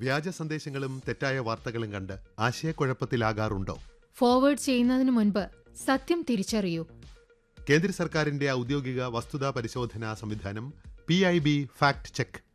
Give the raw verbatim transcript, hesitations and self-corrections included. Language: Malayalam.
വ്യാജ സന്ദേശങ്ങളും തെറ്റായ വാർത്തകളും കണ്ട് ആശയക്കുഴപ്പത്തിലാകാറുണ്ടോ? ഫോർവേഡ് ചെയ്യുന്നതിന് മുൻപ് സത്യം തിരിച്ചറിയൂ. കേന്ദ്ര സർക്കാരിന്റെ ഔദ്യോഗിക വസ്തുതാ പരിശോധനാ സംവിധാനം P I B fact check